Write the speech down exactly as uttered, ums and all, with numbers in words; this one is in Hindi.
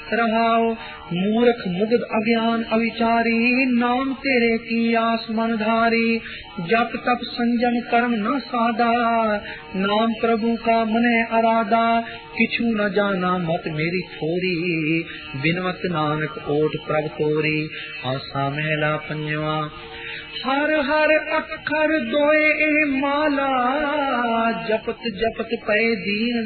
रहाओ मूर्ख मुग्ध अज्ञान अविचारी, नाम तेरे की आस मन धारी। जप तप संजम कर्म न साधा, नाम प्रभु का मने अराधा। किछु न जाना मत मेरी थोरी, बिनवत नानक ओट प्रभ तोरी। आसा महला पंजवा। हर हर अक्षर दोए माला, जपत जपत पै दीन